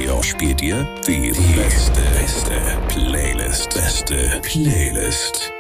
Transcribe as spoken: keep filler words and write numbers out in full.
Radio spielt dir die beste, beste Playlist. Beste Playlist.